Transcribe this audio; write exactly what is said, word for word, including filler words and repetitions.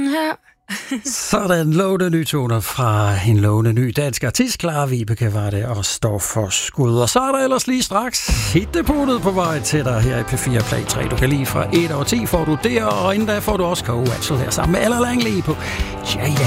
her. Sådan, lovende nytoner fra en lovende ny dansk artist. Clara Vibeke var det, og står for skud. Og så er der ellers lige straks hitdepotet på vej til dig her i P fire Play tre. Du kan lige fra et over ti får du der, og inden da får du også Coe Watchell her sammen med Aller Langley på Ja Ja